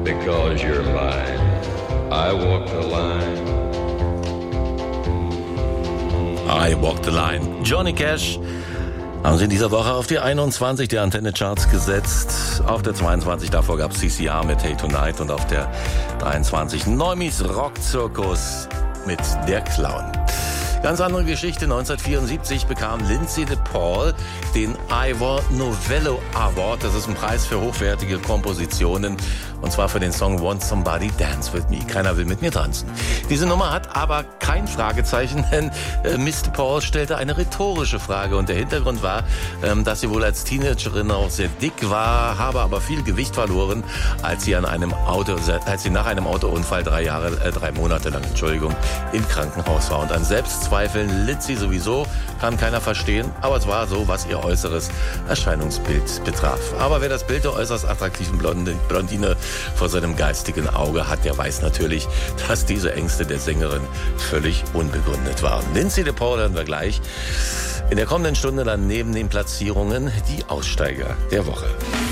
because you're mine. I walk the line. I Walk the Line. Johnny Cash haben sie in dieser Woche auf die 21 der Antenne-Charts gesetzt. Auf der 22 davor gab es CCR mit Hey Tonight und auf der 23 Neumis Rockzirkus mit Der Clown. Ganz andere Geschichte. 1974 bekam Lindsay DePaul den Ivor Novello Award. Das ist ein Preis für hochwertige Kompositionen. Und zwar für den Song Want Somebody Dance With Me. Keiner will mit mir tanzen. Diese Nummer hat aber kein Fragezeichen, denn Miss DePaul stellte eine rhetorische Frage. Und der Hintergrund war, dass sie wohl als Teenagerin auch sehr dick war, habe aber viel Gewicht verloren, als sie nach einem Autounfall 3 Monate lang, im Krankenhaus war. Und an Selbstzweifeln litt sie sowieso, kann keiner verstehen. Aber es war so, was ihr äußeres Erscheinungsbild betraf. Aber wer das Bild der äußerst attraktiven Blondine vor seinem geistigen Auge hat, der weiß natürlich, dass diese Ängste der Sängerin völlig unbegründet waren. Lindsay DePaul hören wir gleich. In der kommenden Stunde dann neben den Platzierungen die Aussteiger der Woche.